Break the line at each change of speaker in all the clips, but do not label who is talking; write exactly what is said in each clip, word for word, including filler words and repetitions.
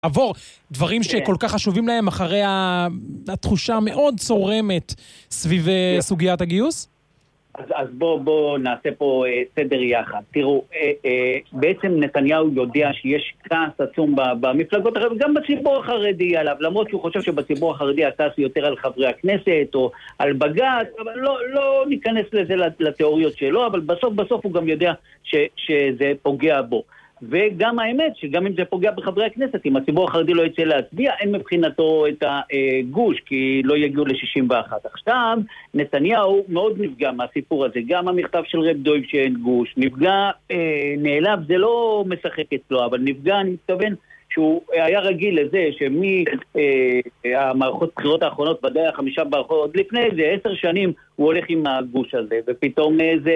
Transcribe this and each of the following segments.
עבור דברים שכל כך חשובים להם אחרי התחושה מאוד צורמת סביב סוגיית הגיוס?
אז, אז בוא, בוא נעשה פה אה, סדר יחד. תראו, אה, אה, בעצם נתניהו יודע שיש כעס עצום במפלגות, גם בציבור החרדי עליו, למרות שהוא חושב שבציבור החרדי הכעס יותר על חברי הכנסת או על בג"ץ, אבל לא, לא ניכנס לזה לתיאוריות שלו, אבל בסוף בסוף הוא גם יודע ש, שזה פוגע בו. וגם האמת שגם אם זה פוגע בחברי הכנסת, אם הציבור החרדי לא יצא להצביע, אין מבחינתו את הגוש, כי לא יגיעו ל-שישים ואחת. עכשיו, נתניהו מאוד נפגע מהסיפור הזה, גם המכתב של רב דויב שאין גוש, נפגע, אה, נעלב, זה לא משחק אצלו, אבל נפגע, אני מתכוון, שהוא היה רגיל לזה שמהמערכות אה, בחירות האחרונות, ודאי החמישה ברכות, עוד לפני זה, עשר שנים הוא הולך עם הגוש הזה, ופתאום זה,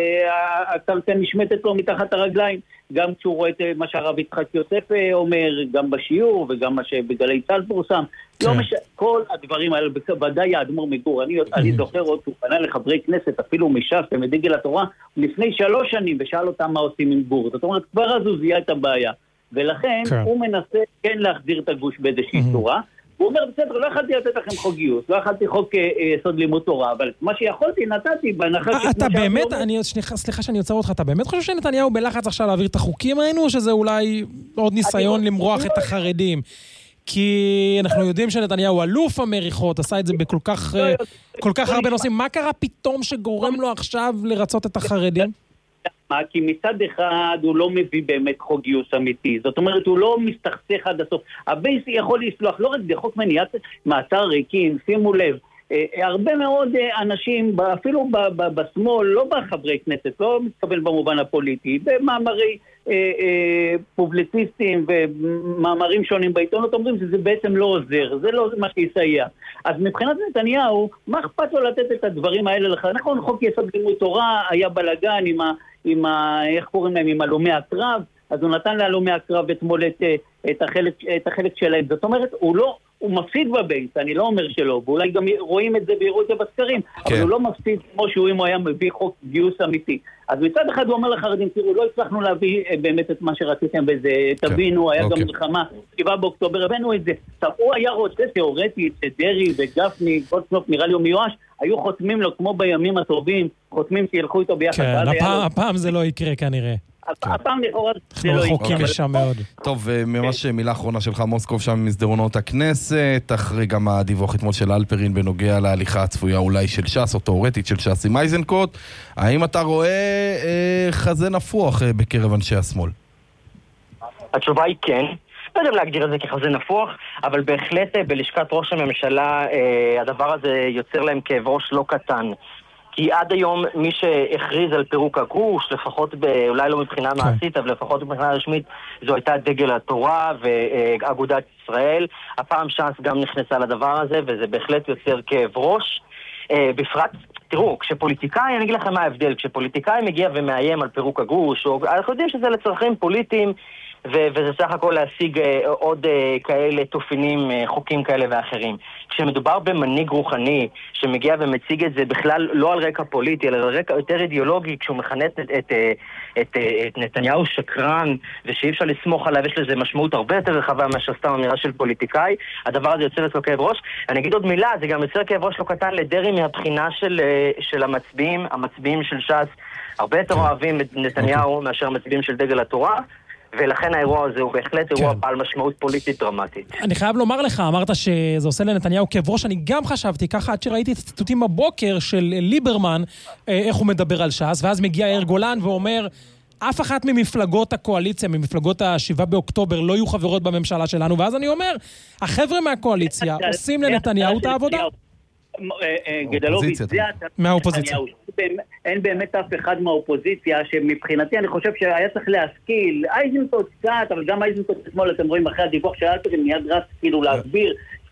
הקרקע נשמטת לו מתחת הרגליים, גם כשהוא רואה את מה שהרב יצחק יוסף אומר, גם בשיעור וגם מה שבגלי צה"ל פורסם, לא מש... כל הדברים האלה, ודאי האדמו"ר מגור, אני, אני זוכר עוד, הוא פנה לחברי כנסת, אפילו מש"ס ומדגל התורה, לפני שלוש שנים, ושאל אותם מה עושים עם גור, זאת אומרת, כבר אז הוא זיהה את הבעיה, ולכן כן. הוא מנסה כן להחזיר את הגוש באיזושהי mm-hmm. צורה, הוא אומר, בסדר, לא יכולתי לתת לכם חוק גיוס, לא יכולתי חוק יסוד לימוד תורה, אבל מה שיכולתי נתתי בהנחה...
אתה באמת, אני, סליחה שאני יוצר אותך, אתה באמת חושב שנתניהו בלחץ עכשיו להעביר את החוקים האלו, או שזה אולי עוד ניסיון למרוח את החרדים? כי אנחנו יודעים שנתניהו אלוף המריחות, עשה את זה בכל כך, כל כך הרבה נושאים. מה קרה פתאום שגורם לו עכשיו לרצות את החרדים?
כי מצד אחד הוא לא מביא באמת חוק גיוס אמיתי, זאת אומרת הוא לא מסתכסך עד הסוף, הבייסי יכול לסלוח, לא רק בחוק מניעת מעצר ריקים, שימו לב, הרבה מאוד אנשים, אפילו בשמאל, לא בחברי כנסת, לא מתקבל במובן הפוליטי, במאמרי פובליציסטים ומאמרים שונים בעיתונות, אומרים שזה בעצם לא עוזר, זה לא מה שיסייע. אז מבחינת נתניהו, מה אכפת לו לתת את הדברים האלה לך? נכון, חוק יסוד לימוד תורה היה בלגן עם ה... עם ה... איך קוראים להם? עם הלומי הקרב, אז הוא נתן להלומי הקרב אתמול את, את, החלק, את החלק שלהם. זאת אומרת, הוא לא... הוא מפסיד בבייס, אני לא אומר שלא, ואולי גם רואים את זה ויראו את זה בסקרים, כן. אבל הוא לא מפסיד כמו שהוא אם הוא היה מביא חוק גיוס אמיתי. אז מצד אחד הוא אומר לחרדים, תראו, לא הצלחנו להביא באמת את מה שרציתם בזה, כן. תבינו, היה אוקיי. גם מלחמה, שבעה באוקטובר, הבאנו את זה. עכשיו, הוא היה רוצה תיאורטית שדרי וגפני, גולדקנופ, נראה לי הוא מיואש, היו חותמים לו כמו בימים הטובים, חותמים שילכו איתו ביחד.
כן, הפעם, הפעם זה לא יקרה כנראה.
הפעם לכאורה זה לא
יקרה. קשה מאוד.
טוב, ממש מילה אחרונה שלך, מוסקוב, שם מסדרונות הכנסת, אחרי גם הדיווח אתמול של אלפרין בנוגע להליכה הצפויה אולי של ש"ס, או תיאורטית של ש"ס עם אייזנקוט, האם אתה רואה חזה נפוח בקרב אנשי השמאל?
התשובה היא כן. לא יודע להגדיר את זה כחזה נפוח, אבל בהחלט בלשכת ראש הממשלה הדבר הזה יוצר להם כאב ראש לא קטן. כי עד היום מי שהכריז על פירוק הגוש, לפחות אולי לא מבחינה מעשית, אבל לפחות מבחינה רשמית, זו הייתה דגל התורה ואגודת ישראל. הפעם ש"ס גם נכנסה לדבר הזה, וזה בהחלט יוצר כאב ראש. בפרט, תראו, כשפוליטיקאי, אני אגיד לכם מה ההבדל, כשפוליטיקאי מגיע ומאיים על פירוק הגוש, אנחנו יודעים שזה לצרכים פוליטיים, ו- וזה סך הכל להשיג uh, עוד uh, כאלה תופינים, uh, חוקים כאלה ואחרים. כשמדובר במנהיג רוחני שמגיע ומציג את זה בכלל לא על רקע פוליטי, אלא על רקע יותר אידיאולוגי, כשהוא מכנה את, את, את, את, את נתניהו שקרן, ושאי אפשר לסמוך עליו, יש לזה משמעות הרבה יותר רחבה מאשר סתם אמירה של פוליטיקאי, הדבר הזה יוצר לו כאב ראש. אני אגיד עוד מילה, זה גם יוצר כאב ראש לא קטן לדרי מהבחינה של, של המצביעים, המצביעים של ש"ס, הרבה יותר אוהבים את נתניהו מאשר המצביעים של דגל התורה, ולכן האירוע הזה הוא בהחלט אירוע בעל משמעות פוליטית דרמטית.
אני חייב לומר לך, אמרת שזה עושה לנתניהו כאב ראש, אני גם חשבתי ככה עד שראיתי את הציטוטים בבוקר של ליברמן, איך הוא מדבר על ש"ס, ואז מגיע יאיר גולן ואומר, אף אחת ממפלגות הקואליציה, ממפלגות השבעה באוקטובר, לא יהיו חברות בממשלה שלנו, ואז אני אומר, החבר'ה מהקואליציה עושים לנתניהו את העבודה.
גדלוביץ', זה
מהאופוזיציה.
אין באמת אף אחד מהאופוזיציה שמבחינתי אני חושב שהיה צריך להשכיל אייזנקוט קצת, אבל גם אייזנקוט אתמול אתם רואים אחרי הדיווח של אלפרין מיד רץ כאילו להסביר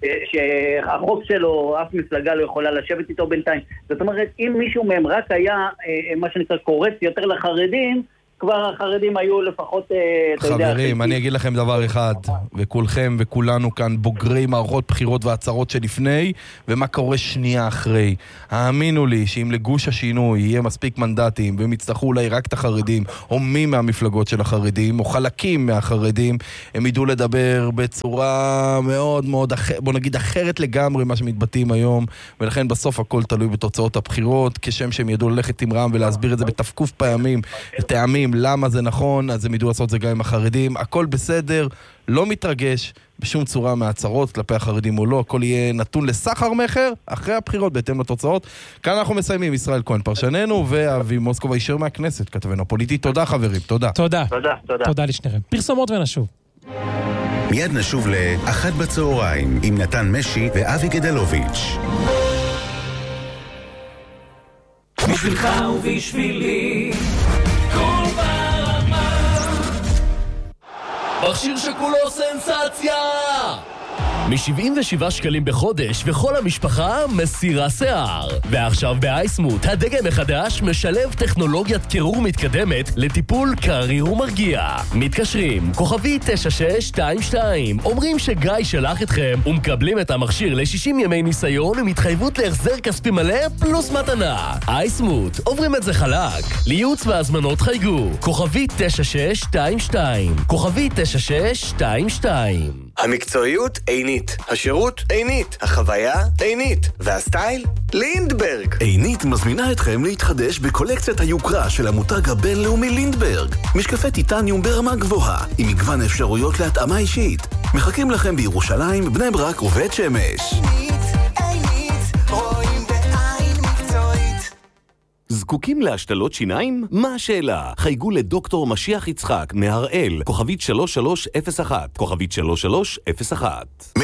שהחוק שלו אף מפלגה לא יכולה לשבת איתו בינתיים. זאת אומרת, אם מישהו מהם רק היה מה שנקרא קורץ יותר לחרדים, כבר החרדים היו לפחות, אתה יודע...
חברים, אני אגיד לכם דבר אחד, וכולכם וכולנו כאן בוגרי מערכות בחירות והצהרות שלפני, ומה קורה שנייה אחרי. האמינו לי שאם לגוש השינוי יהיה מספיק מנדטים, והם יצטרכו אולי רק את החרדים, או מי מהמפלגות של החרדים, או חלקים מהחרדים, הם ידעו לדבר בצורה מאוד מאוד, בוא נגיד, אחרת לגמרי מה שמתבטאים היום, ולכן בסוף הכל תלוי בתוצאות הבחירות, כשם שהם ידעו ללכת עם רם ולהסביר את זה בתפקוף פעמים, טעמים, למה זה נכון, אז הם ידעו לעשות זה גם עם החרדים, הכל בסדר, לא מתרגש בשום צורה מהצהרות כלפי החרדים או לא, הכל יהיה נתון לסחר מחר אחרי הבחירות בהתאם לתוצאות. כאן אנחנו מסיימים, ישראל כהן פרשננו, ואבי מוסקוב הישר מהכנסת, כתבנו הפוליטי. תודה חברים, תודה.
תודה.
תודה, תודה.
תודה לשניכם. פרסומות ונשוב.
מיד נשוב לאחת בצהריים עם נתן משי ואבי גדלוביץ'.
בשבילך ובשבילי כל ברמה מכשיר שכולו סנסציה מ-שבעים ושבעה שקלים בחודש וכל המשפחה מסירה שיער. ועכשיו באייסמוט הדגם החדש משלב טכנולוגיית קירור מתקדמת לטיפול קריר ומרגיע. מתקשרים כוכבי תשע שש שתיים שתיים, אומרים שגיא שלח אתכם ומקבלים את המכשיר ל-שישים ימי ניסיון עם התחייבות להחזר כספי מלא פלוס מתנה. אייסמוט, עוברים את זה חלק. לייעוץ והזמנות חייגו כוכבי תשע שש שתיים שתיים, כוכבי תשע שש שתיים שתיים.
המקצועיות עינית, השירות עינית, החוויה עינית, והסטייל לינדברג.
עינית מזמינה אתכם להתחדש בקולקציית היוקרה של המותג הבינלאומי לינדברג. משקפי טיטניום ברמה גבוהה, עם מגוון אפשרויות להתאמה אישית. מחכים לכם בירושלים, בני ברק ובית שמש.
עינית, עינית, רואים בעין מקצועית.
זקוקים להשתלות שיניים? מה השאלה? חייגו לדוקטור משיח יצחק מהראל, כוכבית שלוש שלוש אפס אחת, כוכבית שלוש שלוש אפס אחת.